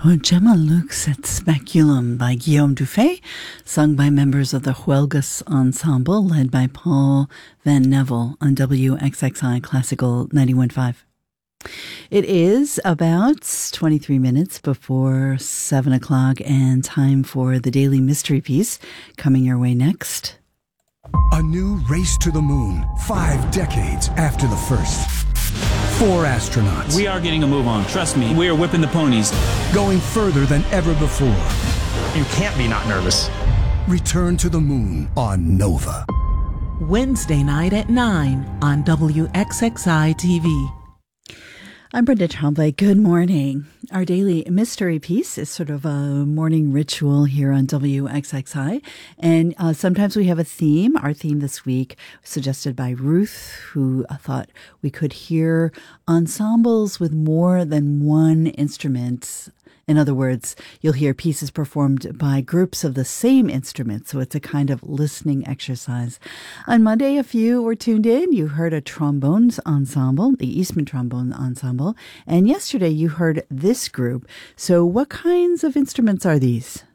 Oh, Gemma looks at Speculum by Guillaume Dufay, sung by members of the Huelgas Ensemble, led by Paul Van Neville on WXXI Classical 91.5. It is about 23 minutes before 7 o'clock and time for the Daily Mystery Piece coming your way next. A new race to the moon, 5 decades after the first. 4 astronauts. We are getting a move on. Trust me, we are whipping the ponies. Going further than ever before. You can't be not nervous. Return to the moon on Nova. Wednesday night at 9 on WXXI TV. I'm Brenda Tremblay. Good morning. Our daily mystery piece is sort of a morning ritual here on WXXI. And sometimes we have a theme. Our theme this week was suggested by Ruth, who thought we could hear ensembles with more than one instrument. In other words, you'll hear pieces performed by groups of the same instrument, so it's a kind of listening exercise. On Monday, if you were tuned in, you heard a trombones ensemble, the Eastman Trombone Ensemble, and yesterday you heard this group. So what kinds of instruments are these?